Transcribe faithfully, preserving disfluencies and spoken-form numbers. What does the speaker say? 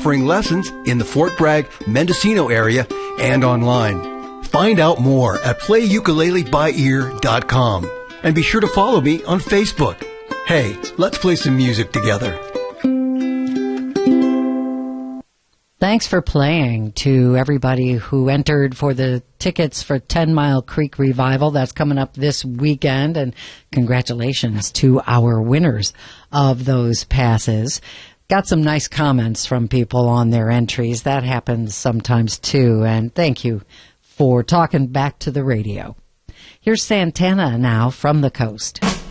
offering lessons in the Fort Bragg, Mendocino area and online. Find out more at play ukulele by ear dot com. And be sure to follow me on Facebook. Hey, let's play some music together. Thanks for playing to everybody who entered for the tickets for Ten Mile Creek Revival. That's coming up this weekend, and congratulations to our winners of those passes. Got some nice comments from people on their entries. That happens sometimes too, and thank you for talking back to the radio. Here's Santana now from the coast.